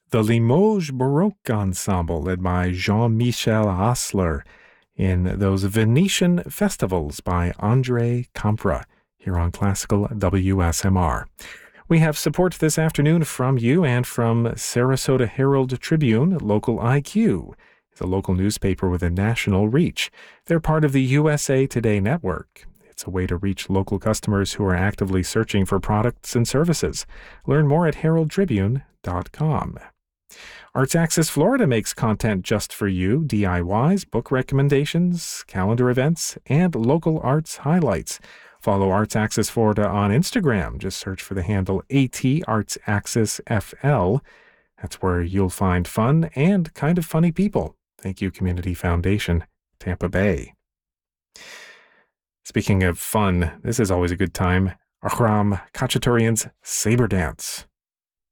the Limoges Baroque Ensemble, led by Jean-Michel Hassler, in those Venetian Festivals by Andre Campra, here on Classical WSMR. We have support this afternoon from you and from Sarasota Herald Tribune, Local IQ. It's a local newspaper with a national reach. They're part of the USA Today network. It's a way to reach local customers who are actively searching for products and services. Learn more at heraldtribune.com. Arts Axis Florida makes content just for you, DIYs, book recommendations, calendar events, and local arts highlights. Follow Arts Axis Florida on Instagram. Just search for the handle @ArtsAxisFL. That's where you'll find fun and kind of funny people. Thank you, Community Foundation, Tampa Bay. Speaking of fun, this is always a good time. Ahram Khachaturian's Saber Dance.